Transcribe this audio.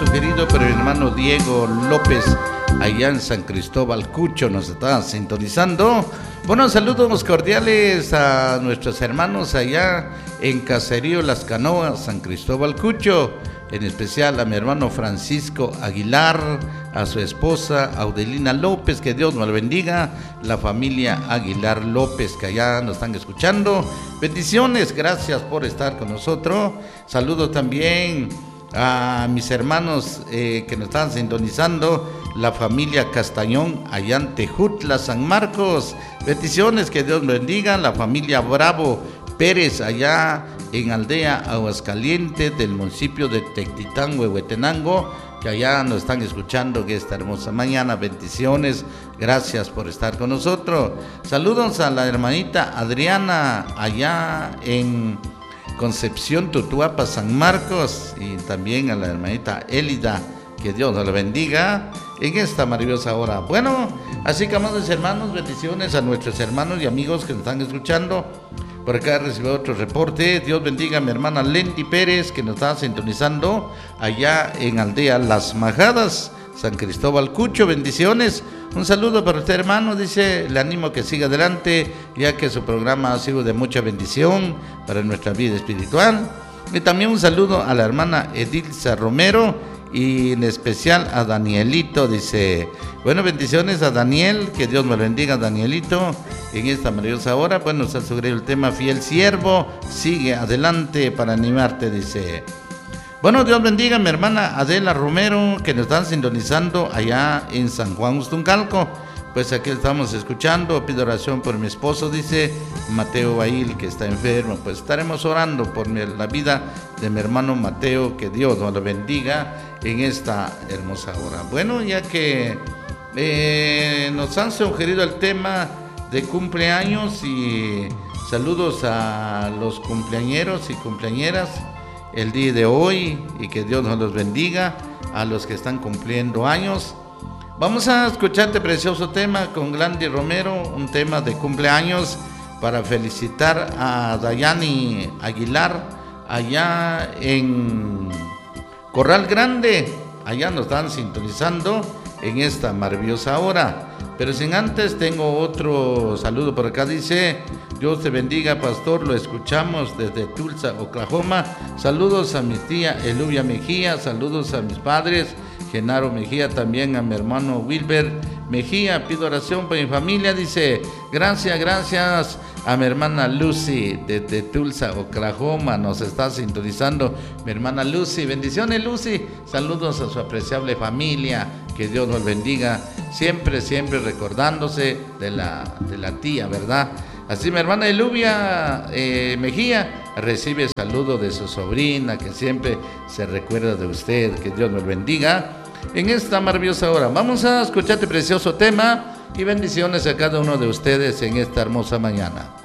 sugerido por el hermano Diego López, allá en San Cristóbal Cucho, nos está sintonizando. Buenos saludos cordiales a nuestros hermanos allá en Caserío Las Canoas, San Cristóbal Cucho, en especial a mi hermano Francisco Aguilar, a su esposa Audelina López, que Dios nos lo bendiga, la familia Aguilar López, que allá nos están escuchando. Bendiciones, gracias por estar con nosotros. Saludo también a mis hermanos que nos están sintonizando, la familia Castañón, allá en Tejutla, San Marcos. Bendiciones, que Dios bendiga. La familia Bravo Pérez, allá en Aldea Aguascalientes, del municipio de Tectitán, Huehuetenango, que allá nos están escuchando en esta hermosa mañana. Bendiciones, gracias por estar con nosotros. Saludos a la hermanita Adriana, allá en Concepción, Tutuapa, San Marcos, y también a la hermanita Élida, que Dios nos la bendiga en esta maravillosa hora. Bueno, así que, amados hermanos, bendiciones a nuestros hermanos y amigos que nos están escuchando. Por acá recibo otro reporte. Dios bendiga a mi hermana Lenti Pérez, que nos está sintonizando allá en Aldea Las Majadas, San Cristóbal Cucho. Bendiciones. Un saludo para usted, hermano. Dice, le animo a que siga adelante, ya que su programa ha sido de mucha bendición para nuestra vida espiritual. Y también un saludo a la hermana Edilza Romero, y en especial a Danielito. Dice, bueno, bendiciones a Daniel, que Dios me lo bendiga, Danielito, en esta maravillosa hora. Bueno, se ha sugerido el tema Fiel Siervo, sigue adelante para animarte, dice. Bueno, Dios bendiga a mi hermana Adela Romero, que nos están sintonizando allá en San Juan Ustuncalco. Pues aquí estamos escuchando. Pido oración por mi esposo, dice Mateo Bail, que está enfermo. Pues estaremos orando por la vida de mi hermano Mateo, que Dios nos lo bendiga en esta hermosa hora. Bueno, ya que nos han sugerido el tema de cumpleaños, y saludos a los cumpleañeros y cumpleañeras el día de hoy, y que Dios nos los bendiga a los que están cumpliendo años. Vamos a escuchar este precioso tema con Glandy Romero, un tema de cumpleaños para felicitar a Dayani Aguilar allá en Corral Grande. Allá nos están sintonizando en esta maravillosa hora. Pero sin antes, tengo otro saludo por acá. Dice, Dios te bendiga, pastor, lo escuchamos desde Tulsa, Oklahoma. Saludos a mi tía Eluvia Mejía, saludos a mis padres, Genaro Mejía, también a mi hermano Wilber Mejía. Pido oración por mi familia. Dice, gracias a mi hermana Lucy desde Tulsa, Oklahoma, nos está sintonizando mi hermana Lucy. Bendiciones, Lucy. Saludos a su apreciable familia, que Dios nos bendiga, siempre recordándose de la tía, ¿verdad? Así mi hermana Eluvia Mejía recibe saludo de su sobrina, que siempre se recuerda de usted. Que Dios nos bendiga en esta maravillosa hora. Vamos a escuchar este precioso tema, y bendiciones a cada uno de ustedes en esta hermosa mañana.